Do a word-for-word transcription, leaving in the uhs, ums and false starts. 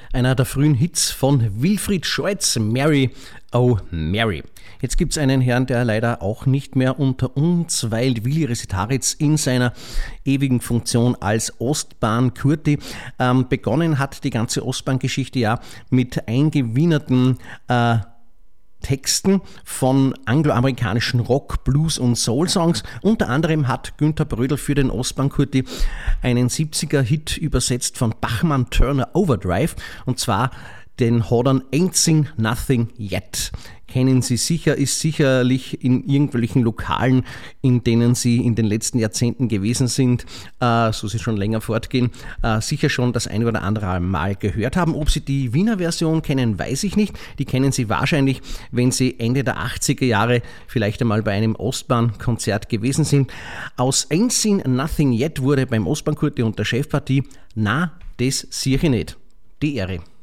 einer der frühen Hits von Wilfried Scholz, Mary, oh Mary. Jetzt gibt es einen Herrn, der leider auch nicht mehr unter uns weilt, Willi Resetaritz in seiner ewigen Funktion als Ostbahn-Kurti. Ähm, begonnen hat die ganze Ostbahn-Geschichte ja mit eingewienerten äh, Texten von angloamerikanischen Rock, Blues und Soul-Songs. Unter anderem hat Günter Brödel für den Ostbahn-Kurti einen siebziger-Hit übersetzt von Bachmann Turner Overdrive, und zwar den Hodern Ain't Seen Nothing Yet. Kennen Sie sicher, ist sicherlich in irgendwelchen Lokalen, in denen Sie in den letzten Jahrzehnten gewesen sind, äh, so sie schon länger fortgehen, äh, sicher schon das ein oder andere Mal gehört haben. Ob Sie die Wiener Version kennen, weiß ich nicht. Die kennen Sie wahrscheinlich, wenn Sie Ende der achtziger Jahre vielleicht einmal bei einem Ostbahn-Konzert gewesen sind. Aus Ain't Seen Nothing Yet wurde beim Ostbahn-Kurti und der Chefpartie Na, das sicher nicht. Die Ehre.